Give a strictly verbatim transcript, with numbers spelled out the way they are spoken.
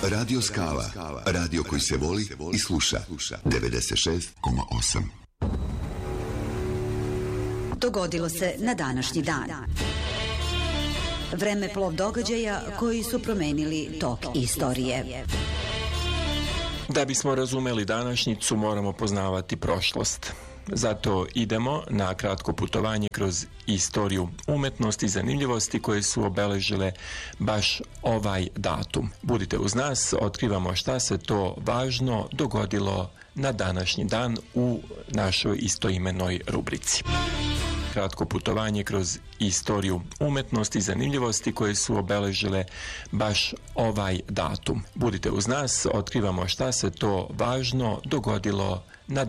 Radio Skala. Radio koji se voli i sluša. devedeset šest zarez osam. Dogodilo se na današnji dan. Vremeplov događaja koji su promenili tok istorije. Da bismo razumeli današnjicu, moramo poznavati prošlost. Zato idemo na kratko putovanje kroz istoriju umetnosti i zanimljivosti koje su obeležile baš ovaj datum. Budite uz nas, otkrivamo šta se to važno dogodilo na današnji dan u našoj istoimenoj rubrici. Kratko putovanje kroz istoriju umetnosti i zanimljivosti koje su obeležile baš ovaj datum. Budite uz nas, otkrivamo šta se to važno dogodilo na